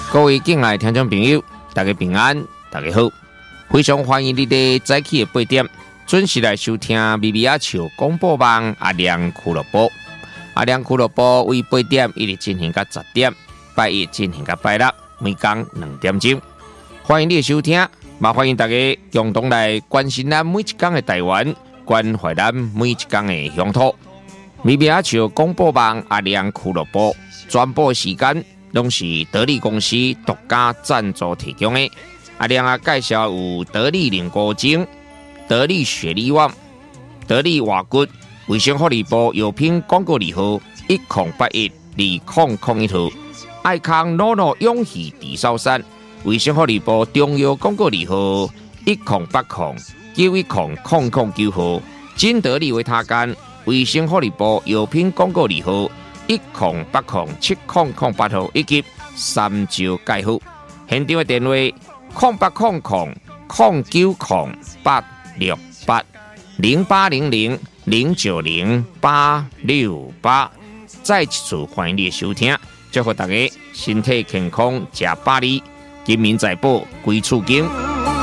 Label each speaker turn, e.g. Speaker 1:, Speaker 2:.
Speaker 1: 各位敬爱的听众朋友，大家平安，大家好，非常欢迎你在早起的8点准时来收听咪咪仔笑广播网阿亮俱乐部。阿亮俱乐部为8点一直进行到10点，拜一进行到拜六，每天2点钟。欢迎你的收听，也欢迎大家共同来关心咱每一天的台湾，关怀咱每一天的乡土。咪咪仔笑广播网阿亮俱乐部转播时间。拢是得力公司独家赞助提供的。阿亮啊，介绍有得力凝固精、得力雪力旺、得力瓦骨、卫生福利部药品广告字号10812001号，爱康诺诺永续地烧山，卫生福利部中药广告字号1080910009号，金得力维他干，卫生福利部药品广告字号10807008号以及三招介护，现场的电话0800-8680800090868。再一次欢迎你的收听，祝福大家身体健康，吃百里，金民财宝归厝经。